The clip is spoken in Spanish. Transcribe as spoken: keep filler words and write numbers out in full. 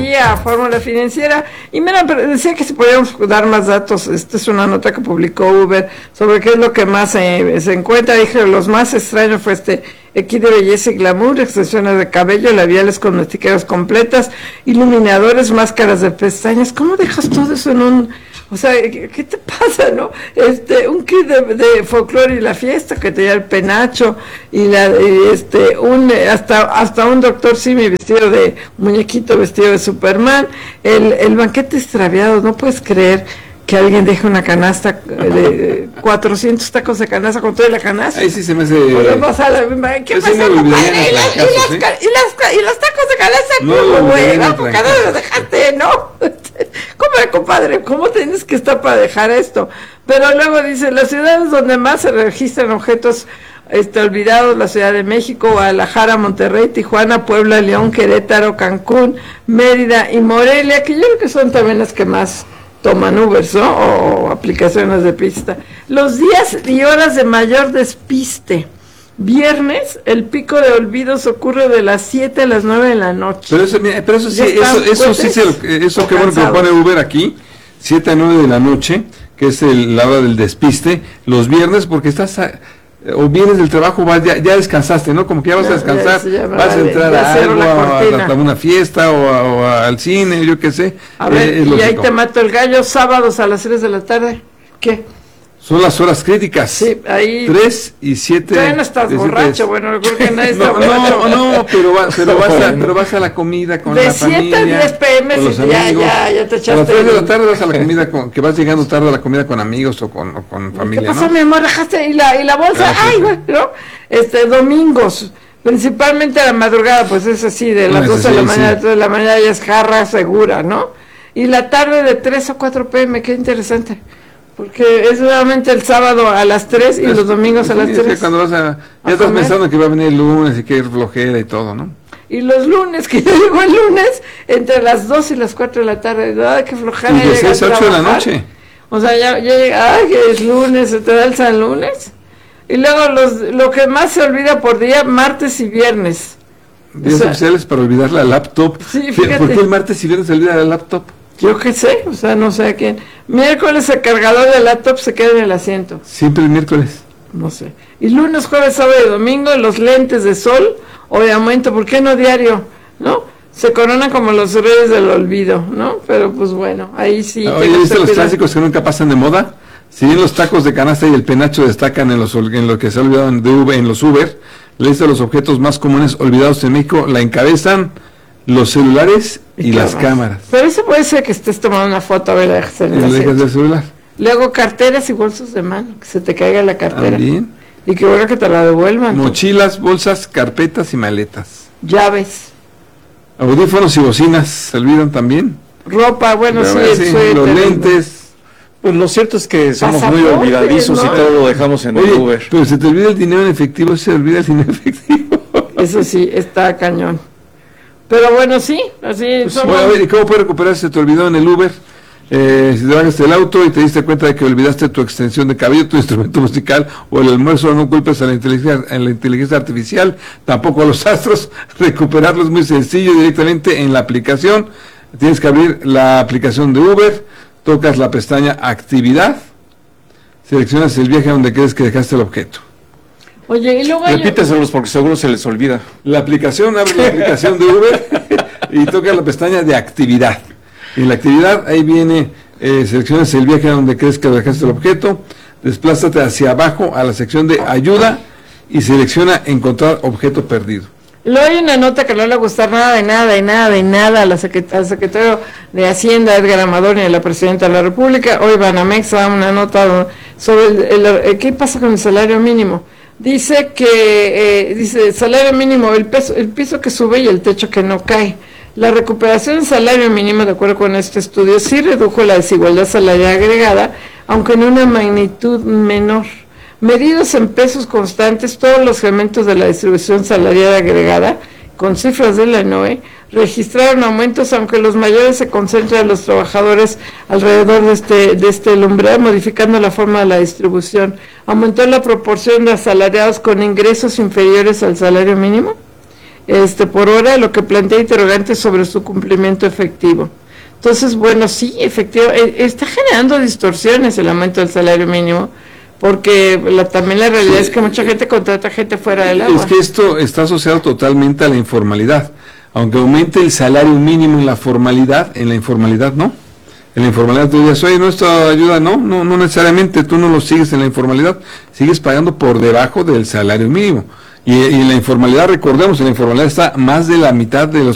aquí a Fórmula Financiera. Y mira, pero decía que si podíamos dar más datos. Esta es una nota que publicó Uber sobre qué es lo que más eh, se encuentra. Dije, los más extraños fue este equipo de belleza y glamour, extensiones de cabello, labiales con metiqueras completas, iluminadores, máscaras de pestañas. ¿Cómo dejas todo eso en un... O sea, ¿qué, qué te pasa, no? Este, un kit de, de folclore y la fiesta, que tenía el penacho, y la, y este, un, hasta, hasta un doctor Simi vestido de muñequito, vestido de Superman, el, el banquete extraviado, no puedes creer que alguien deje una canasta de cuatrocientos tacos de canasta con toda la canasta. Ahí sí se me hace... Pasa la, ¿qué pasa, compadre? Y, las, y, las, y, las, y los tacos de canasta, no, ¿cómo, güey? ¿Por qué no los dejaste, no? ¿Cómo, compadre? ¿Cómo tienes que estar para dejar esto? Pero luego dice, las ciudades donde más se registran objetos este, olvidados, la Ciudad de México, Guadalajara, Monterrey, Tijuana, Puebla, León, Querétaro, Cancún, Mérida y Morelia, que yo creo que son también las que más toman Ubers, ¿no? O aplicaciones de pista. Los días y horas de mayor despiste. Viernes, el pico de olvidos ocurre de las siete a las nueve de la noche. Pero eso, pero eso sí, eso, eso sí, se, eso que bueno que lo pone Uber aquí, siete a nueve de la noche, que es el, la hora del despiste, los viernes, porque estás... A, o vienes del trabajo, vas, ya, ya descansaste, ¿no? Como que ya vas a descansar, ya, ya, vas a entrar a algo, a, a una fiesta o, a, o a, al cine, yo qué sé. A ver, eh, y ahí te mato el gallo, sábados a las tres de la tarde. ¿Qué? Son las horas críticas. Sí, ahí. tres y siete. Ya no estás borracho, bueno, creo que nadie está no, borracho. No, no, pero, va, pero, vas a, pero vas a la comida con de la familia. De siete a diez pm, con los si amigos. ya, ya, ya te echaste. A las tres de la tarde vas a la comida, con, que vas llegando tarde a la comida con amigos o con, o con familia, ¿qué pasa, ¿no? mi amor? Dejaste, y la, y la bolsa, ah, ay, güey, ¿no? Este, domingos, principalmente a la madrugada, pues es así, de las doce de la mañana a tres de la mañana ya es jarra segura, ¿no? Y la tarde de tres a cuatro pm, qué interesante. Porque es nuevamente el sábado a las tres y los domingos a las tres. Cuando vas a, ya estás pensando que va a venir el lunes y que hay flojera y todo, ¿no? Y los lunes, que yo llego el lunes, entre las dos y las cuatro de la tarde, ¡ay, qué flojera! Y de seis a ocho de la noche. O sea, ya, ya llega, ¡ay, que es lunes! ¿Se te da el San Lunes? Y luego los, lo que más se olvida por día, martes y viernes. Días o sea, oficiales para olvidar la laptop. Sí, fíjate. ¿Por qué el martes y viernes se olvida la laptop? Yo qué sé, o sea, no sé a quién. Miércoles el cargador del laptop se queda en el asiento. Siempre el miércoles. No sé. Y lunes, jueves, sábado y domingo, los lentes de sol o de aumento, ¿por qué no diario? ¿No? Se coronan como los reyes del olvido, ¿no? Pero pues bueno, ahí sí. Oye, ¿viste los clásicos que nunca pasan de moda? Si bien los tacos de canasta y el penacho destacan en, los, en lo que se ha olvidado de Uber, en los Uber, la lista de los objetos más comunes olvidados en México la encabezan los celulares y, y las cámaras. Pero eso puede ser que estés tomando una foto, a ver, dejas el, el celular. Luego carteras y bolsos de mano, que se te caiga la cartera. También. Y que bueno que te la devuelvan. Mochilas, tú. bolsas, carpetas y maletas. Llaves. Audífonos y bocinas, ¿se olvidan también? Ropa, bueno, sí, el sí, suéter, los lentes. Pues lo cierto es que somos muy olvidadizos, ¿no? Y todo lo dejamos en Oye, el Uber. Pero se te olvida el dinero en efectivo, se olvida el dinero en efectivo. Eso sí, está cañón. Pero bueno, sí, así pues, somos... Bueno, a ver, ¿y cómo puedes recuperar si se te olvidó en el Uber? Eh, si te bajaste el auto y te diste cuenta de que olvidaste tu extensión de cabello, tu instrumento musical o el almuerzo, no culpes a la inteligencia, a la inteligencia artificial, tampoco a los astros. Recuperarlo es muy sencillo, directamente en la aplicación. Tienes que abrir la aplicación de Uber, tocas la pestaña Actividad, seleccionas el viaje donde crees que dejaste el objeto. Oye, y luego... Repíteselos porque seguro se les olvida. La aplicación, abre la aplicación de Uber y toca la pestaña de Actividad. En la actividad, ahí viene, eh, seleccionas el viaje donde crees que dejaste el objeto, desplázate hacia abajo a la sección de Ayuda y selecciona Encontrar objeto perdido. Luego hay una nota que no le va a gustar nada, de nada, de nada, de nada a la secret- al secretario de Hacienda, Edgar Amador, y a la Presidenta de la República. Hoy Banamex da una nota sobre el, el, el, qué pasa con el salario mínimo. Dice que, eh, dice, salario mínimo, el, peso, el piso que sube y el techo que no cae. La recuperación del salario mínimo, de acuerdo con este estudio, sí redujo la desigualdad salarial agregada, aunque en una magnitud menor. Medidos en pesos constantes, todos los elementos de la distribución salarial agregada, con cifras de la N O E, registraron aumentos, aunque los mayores se concentran en los trabajadores alrededor de este, de este umbral, modificando la forma de la distribución. Aumentó la proporción de asalariados con ingresos inferiores al salario mínimo. este, por hora, lo que plantea interrogantes sobre su cumplimiento efectivo. Entonces, bueno, sí, efectivamente, está generando distorsiones el aumento del salario mínimo, porque la, también la realidad sí, es que mucha gente contrata gente fuera del agua. Es que esto está asociado totalmente a la informalidad. Aunque aumente el salario mínimo en la formalidad, en la informalidad no. En la informalidad tú dices, oye, no, esto ayuda, no, no, no necesariamente, tú no lo sigues en la informalidad, sigues pagando por debajo del salario mínimo. Y, y en la informalidad, recordemos, en la informalidad está más de la mitad de los